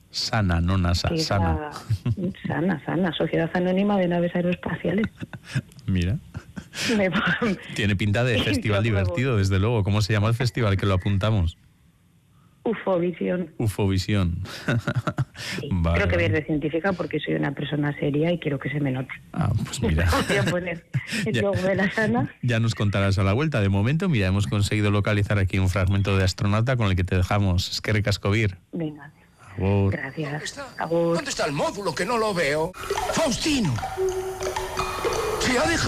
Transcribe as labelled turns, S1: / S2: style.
S1: Sana, no NASA, sana.
S2: Sana, Sociedad Anónima de Naves Aeroespaciales.
S1: Mira. Tiene pinta de festival divertido, desde luego. ¿Cómo se llama el festival que lo apuntamos?
S2: Ufovisión.
S1: Ufovisión.
S2: Sí,
S1: Vale,
S2: creo que voy a ir
S1: vale.
S2: de científica porque soy una persona seria y quiero que se me note.
S1: Ah, pues mira.
S2: Voy a poner el
S1: Ya.
S2: logo de la Sana.
S1: Ya nos contarás a la vuelta. De momento, mira, hemos conseguido localizar aquí un fragmento de astronauta con el que te dejamos. Eskerrik asko, Bir.
S2: Venga,
S1: Agur.
S2: gracias. Agur.
S3: ¿Dónde está el módulo que no lo veo? ¡Faustino! Se ha dejado